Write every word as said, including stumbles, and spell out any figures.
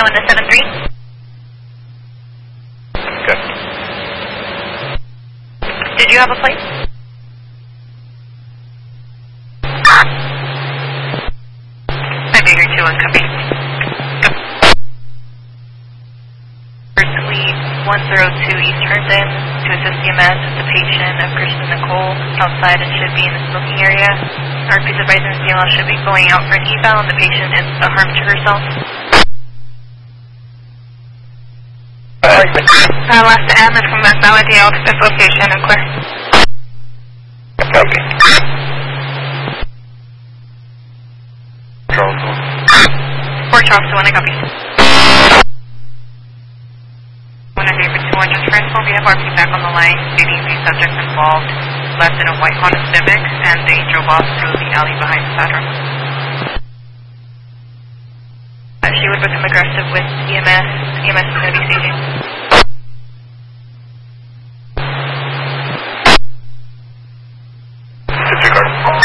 one to seven three. Good. Did you have a plate? I figured two one copy. Suite one zero two East Herndon to assist the E M S with the patient of Kristen Nicole outside and should be in the smoking area. Our piece of advisor C L L should be going out for an eval and the patient is a harm to herself. Uh, last M is from West Valadale to this location and clear. Copy. Charles one. Four Charles one, I copy. One of David two one, just transfer. We have our feedback on the line stating the subjects involved left in a white Honda Civic and they drove off through the alley behind the bedroom. Uh, she would become aggressive with E M S. E M S is going to be staging